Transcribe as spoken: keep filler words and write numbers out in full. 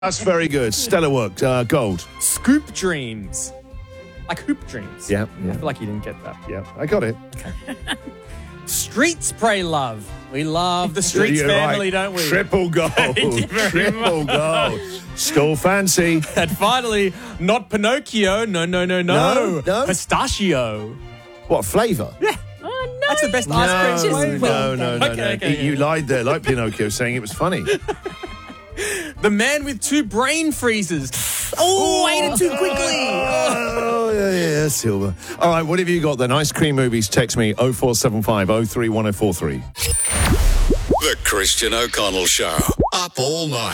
That's very good. Stellar work. Uh, gold. Scoop dreams. Like hoop dreams. Yeah, yeah. I feel like you didn't get that. Yeah, I got it. Streets pray love. We love the Streets You're family, right. don't we? Triple gold. Thank you very Triple gold. Still fancy. And finally, not Pinocchio. No, no, no, no. No, no. Pistachio. What, flavour? Yeah. Oh, no. That's the best No, ice cream Just no, flavor. no, no, Okay, no. okay, You yeah. lied there, like Pinocchio, saying it was funny. The man with two brain freezes. Oh, I ate it too quickly. Oh, yeah, yeah, Silver. All right, what have you got then? Ice cream movies, text me oh four seven five oh three one oh four three. The Christian O'Connell Show. Up all night.